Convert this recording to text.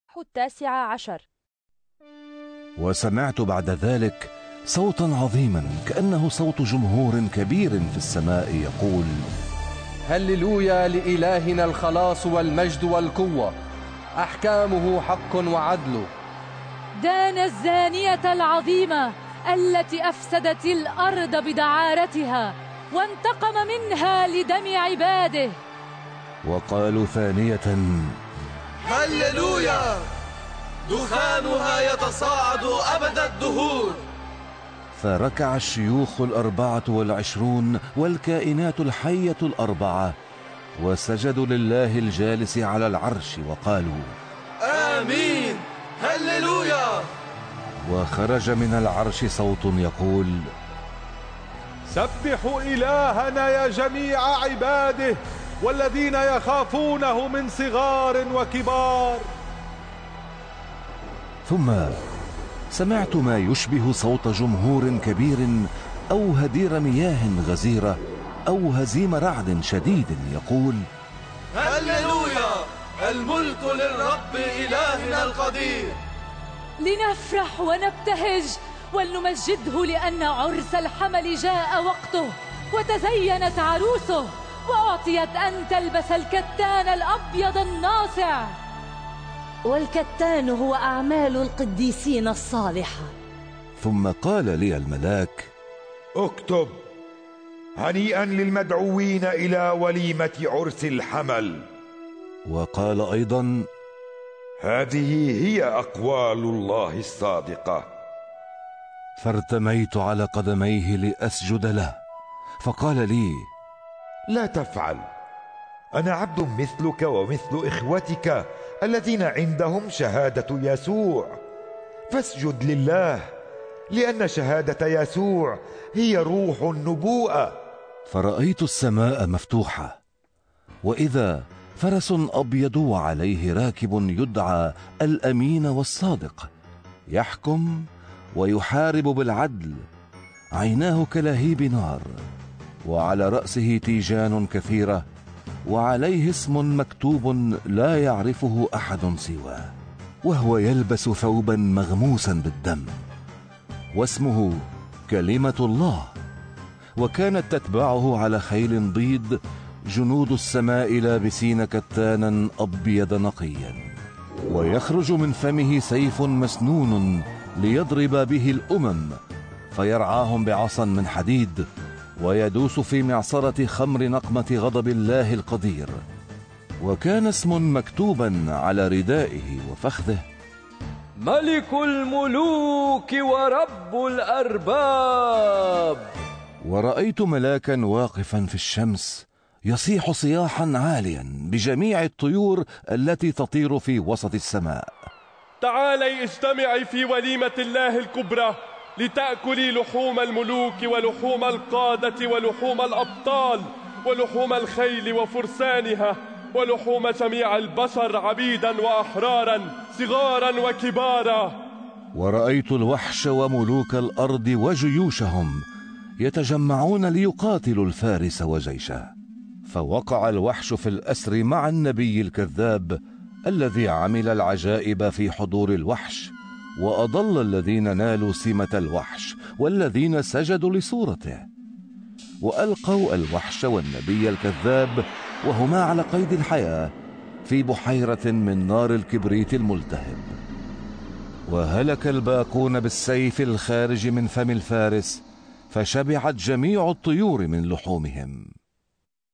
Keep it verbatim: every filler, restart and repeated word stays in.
التاسع عشر. وسمعت بعد ذلك صوتا عظيما كأنه صوت جمهور كبير في السماء يقول: هللويا لإلهنا الخلاص والمجد والقوة، أحكامه حق وعدل. دان الزانية العظيمة التي أفسدت الأرض بدعارتها وانتقم منها لدم عباده. وقالوا ثانية: هللويا، دخانها يتصاعد أبد الدهور. فركع الشيوخ الأربعة والعشرون والكائنات الحية الأربعة وسجدوا لله الجالس على العرش وقالوا: آمين، هللويا. وخرج من العرش صوت يقول: سبحوا إلهنا يا جميع عباده والذين يخافونه من صغار وكبار. ثم سمعت ما يشبه صوت جمهور كبير أو هدير مياه غزيرة أو هزيم رعد شديد يقول: هللويا، الملك للرب إلهنا القدير. لنفرح ونبتهج ولنمجده لأن عرس الحمل جاء وقته وتزينت عروسه وأعطيت أن تلبس الكتان الأبيض الناصع. والكتان هو أعمال القديسين الصالحة. ثم قال لي الملاك: اكتب: هنيئا للمدعوين إلى وليمة عرس الحمل. وقال أيضا: هذه هي أقوال الله الصادقة. فارتميت على قدميه لأسجد له، فقال لي: لا تفعل، أنا عبد مثلك ومثل إخوتك الذين عندهم شهادة يسوع، فاسجد لله، لأن شهادة يسوع هي روح النبوءة. فرأيت السماء مفتوحة، وإذا فرس أبيض وعليه راكب يدعى الأمين والصادق، يحكم ويحارب بالعدل، عيناه كلهيب نار، وعلى رأسه تيجان كثيرة، وعليه اسم مكتوب لا يعرفه أحد سواه، وهو يلبس ثوبا مغموسا بالدم، واسمه كلمة الله. وكانت تتبعه على خيل بيض جنود السماء لابسين كتانا أبيض نقيا، ويخرج من فمه سيف مسنون ليضرب به الأمم، فيرعاهم بعصا من حديد، ويدوس في معصرة خمر نقمة غضب الله القدير. وكان اسم مكتوبا على ردائه وفخذه: ملك الملوك ورب الأرباب. ورأيت ملاكا واقفا في الشمس يصيح صياحا عاليا بجميع الطيور التي تطير في وسط السماء: تعالي اجتمعي في وليمة الله الكبرى، لتأكلي لحوم الملوك ولحوم القادة ولحوم الأبطال ولحوم الخيل وفرسانها ولحوم جميع البشر عبيدا وأحرارا صغارا وكبارا. ورأيت الوحش وملوك الأرض وجيوشهم يتجمعون ليقاتلوا الفارس وجيشه. فوقع الوحش في الأسر مع النبي الكذاب الذي عمل العجائب في حضور الوحش، وأضل الذين نالوا سمة الوحش والذين سجدوا لصورته. وألقوا الوحش والنبي الكذاب وهما على قيد الحياة في بحيرة من نار الكبريت الملتهب. وهلك الباقون بالسيف الخارج من فم الفارس، فشبعت جميع الطيور من لحومهم.